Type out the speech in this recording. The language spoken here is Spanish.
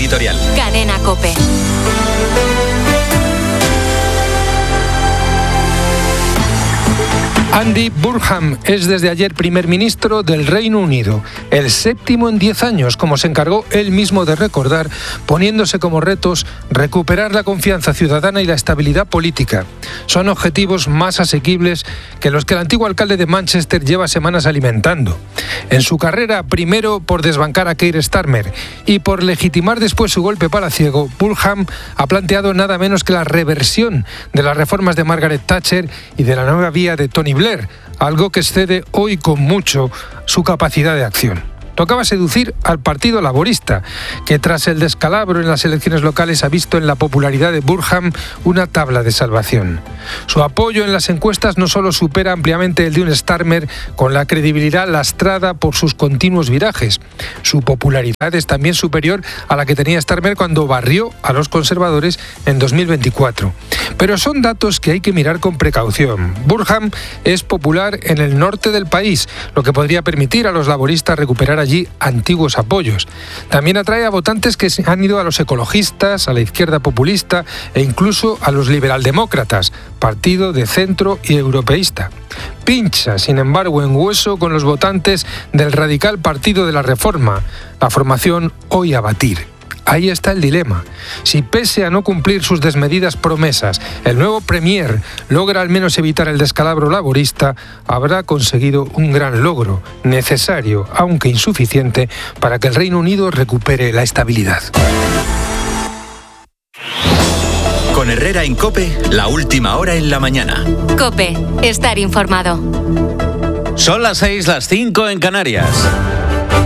editorial. Cadena COPE. Andy Burnham es desde ayer primer ministro del Reino Unido, el 7º en 10 años, como se encargó él mismo de recordar, poniéndose como retos recuperar la confianza ciudadana y la estabilidad política. Son objetivos más asequibles que los que el antiguo alcalde de Manchester lleva semanas alimentando. En su carrera, primero por desbancar a Keir Starmer y por legitimar después su golpe palaciego, Burnham ha planteado nada menos que la reversión de las reformas de Margaret Thatcher y de la nueva vía de Tony Blair, algo que excede hoy con mucho su capacidad de acción. Tocaba seducir al Partido Laborista, que tras el descalabro en las elecciones locales ha visto en la popularidad de Burnham una tabla de salvación. Su apoyo en las encuestas no solo supera ampliamente el de un Starmer, con la credibilidad lastrada por sus continuos virajes. Su popularidad es también superior a la que tenía Starmer cuando barrió a los conservadores en 2024. Pero son datos que hay que mirar con precaución. Burnham es popular en el norte del país, lo que podría permitir a los laboristas recuperar allí antiguos apoyos. También atrae a votantes que se han ido a los ecologistas, a la izquierda populista e incluso a los liberaldemócratas, partido de centro y europeísta. Pincha, sin embargo, en hueso con los votantes del radical Partido de la Reforma, la formación hoy a batir. Ahí está el dilema. Si pese a no cumplir sus desmedidas promesas, el nuevo Premier logra al menos evitar el descalabro laborista, habrá conseguido un gran logro, necesario, aunque insuficiente, para que el Reino Unido recupere la estabilidad. Con Herrera en COPE, la última hora en la mañana. COPE, estar informado. Son las 6, las 5 en Canarias.